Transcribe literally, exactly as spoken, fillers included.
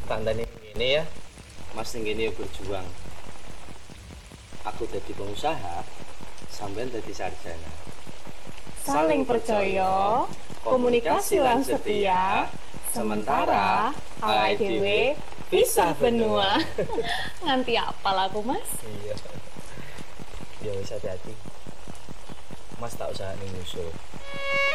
tandane ngene ya. Mas ning kene berjuang. Aku jadi pengusaha, sampean jadi sarjana. Saling percaya, komunikasi lan setia, sementara awake dhewe pisah benua. Nganti apal aku, Mas. Iya. Ya wis hati-hati. Mas tak usah ning musuh.